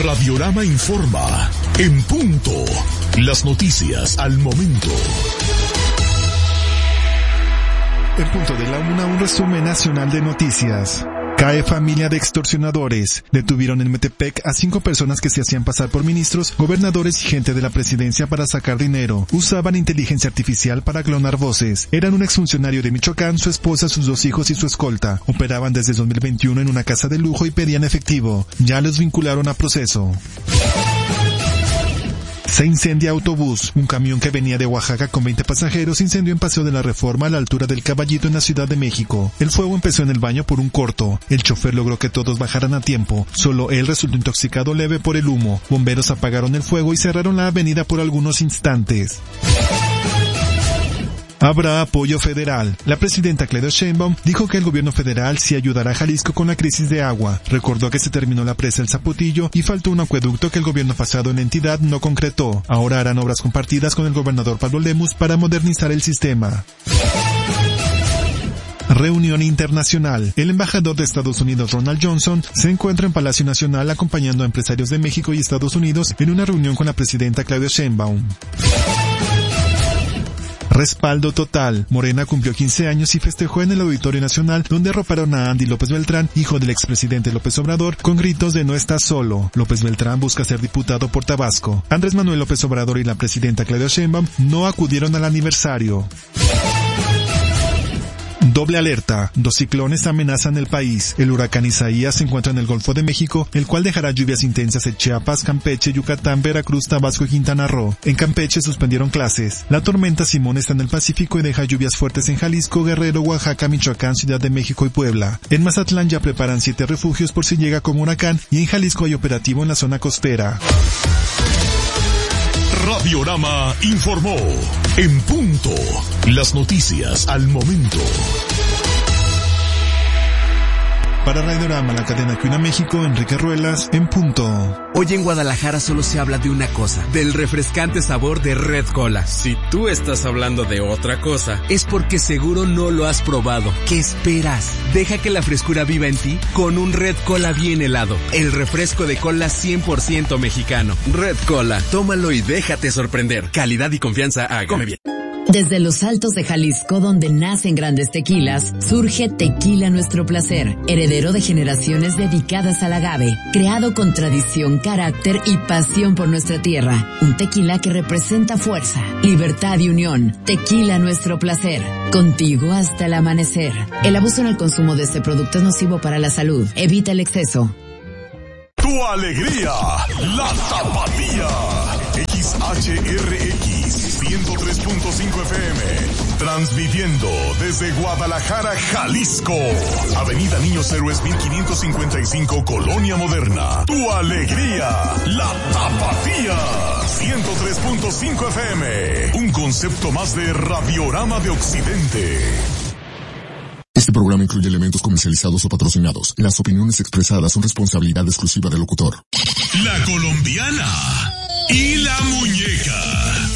Radiorama informa. En punto. Las noticias al momento. En punto de la 1, un resumen nacional de noticias. Cae familia de extorsionadores. Detuvieron en Metepec a 5 personas que se hacían pasar por ministros, gobernadores y gente de la presidencia para sacar dinero. Usaban inteligencia artificial para clonar voces. Eran un exfuncionario de Michoacán, su esposa, sus 2 hijos y su escolta. Operaban desde 2021 en una casa de lujo y pedían efectivo. Ya los vincularon a proceso. Se incendia autobús. Un camión que venía de Oaxaca con 20 pasajeros incendió en Paseo de la Reforma a la altura del Caballito en la Ciudad de México. El fuego empezó en el baño por un corto. El chofer logró que todos bajaran a tiempo. Solo él resultó intoxicado leve por el humo. Bomberos apagaron el fuego y cerraron la avenida por algunos instantes. Habrá apoyo federal. La presidenta Claudia Sheinbaum dijo que el gobierno federal sí ayudará a Jalisco con la crisis de agua. Recordó que se terminó la presa El Zapotillo y faltó un acueducto que el gobierno pasado en la entidad no concretó. Ahora harán obras compartidas con el gobernador Pablo Lemus para modernizar el sistema. Reunión internacional. El embajador de Estados Unidos, Ronald Johnson, se encuentra en Palacio Nacional acompañando a empresarios de México y Estados Unidos en una reunión con la presidenta Claudia Sheinbaum. Respaldo total. Morena cumplió 15 años y festejó en el Auditorio Nacional, donde arroparon a Andy López Beltrán, hijo del expresidente López Obrador, con gritos de "no estás solo". López Beltrán busca ser diputado por Tabasco. Andrés Manuel López Obrador y la presidenta Claudia Sheinbaum no acudieron al aniversario. Doble alerta. 2 ciclones amenazan el país. El huracán Isaías se encuentra en el Golfo de México, el cual dejará lluvias intensas en Chiapas, Campeche, Yucatán, Veracruz, Tabasco y Quintana Roo. En Campeche suspendieron clases. La tormenta Simón está en el Pacífico y deja lluvias fuertes en Jalisco, Guerrero, Oaxaca, Michoacán, Ciudad de México y Puebla. En Mazatlán ya preparan 7 refugios por si llega como huracán y en Jalisco hay operativo en la zona costera. Radiorama informó. En punto. Las noticias al momento. Para Radiorama, la cadena que une a México, Enrique Ruelas, en punto. Hoy en Guadalajara solo se habla de una cosa, del refrescante sabor de Red Cola. Si tú estás hablando de otra cosa, es porque seguro no lo has probado. ¿Qué esperas? Deja que la frescura viva en ti con un Red Cola bien helado. El refresco de cola 100% mexicano. Red Cola, tómalo y déjate sorprender. Calidad y confianza a Come Bien. Desde los Altos de Jalisco, donde nacen grandes tequilas, surge Tequila Nuestro Placer, heredero de generaciones dedicadas al agave, creado con tradición, carácter y pasión por nuestra tierra. Un tequila que representa fuerza, libertad y unión. Tequila Nuestro Placer, contigo hasta el amanecer. El abuso en el consumo de este producto es nocivo para la salud. Evita el exceso. Tu alegría, la Tapatía. XHRX 103.5 FM, transmitiendo desde Guadalajara, Jalisco. Avenida Niños Héroes 1555, Colonia Moderna. Tu alegría, la Tapatía. 103.5 FM, un concepto más de Radiorama de Occidente. Este programa incluye elementos comercializados o patrocinados. Las opiniones expresadas son responsabilidad exclusiva del locutor. La colombiana y la muñeca.